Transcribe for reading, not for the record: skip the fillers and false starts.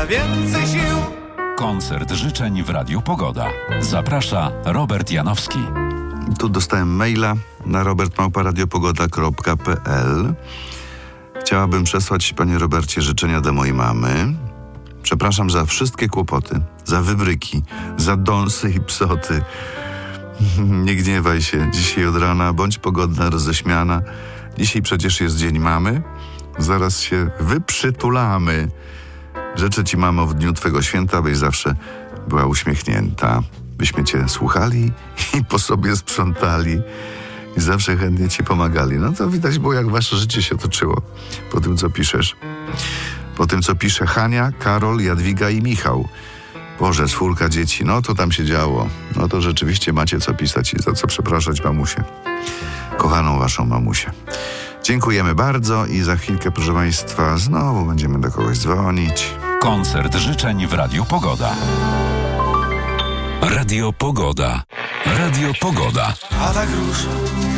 na więcej sił. Koncert życzeń w Radiu Pogoda. Zaprasza Robert Janowski. Tu dostałem maila na robertmałpa.radiopogoda.pl. Chciałabym przesłać, panie Robercie, życzenia dla mojej mamy. Przepraszam za wszystkie kłopoty, za wybryki, za dąsy i psoty. Nie gniewaj się, dzisiaj od rana bądź pogodna, roześmiana. Dzisiaj przecież jest Dzień Mamy. Zaraz się wyprzytulamy. Życzę ci, mamo, w dniu twego święta, byś zawsze była uśmiechnięta. Byśmy cię słuchali i po sobie sprzątali i zawsze chętnie ci pomagali. No to widać było, jak wasze życie się toczyło po tym, co piszesz. Po tym, co pisze Hania, Karol, Jadwiga i Michał. Boże, 4 dzieci, no to tam się działo. No to rzeczywiście macie co pisać i za co przepraszać mamusię. Kochaną waszą mamusię. Dziękujemy bardzo i za chwilkę, proszę państwa, znowu będziemy do kogoś dzwonić. Koncert życzeń w Radiu Pogoda. Radio Pogoda. Radio Pogoda. A tak rusza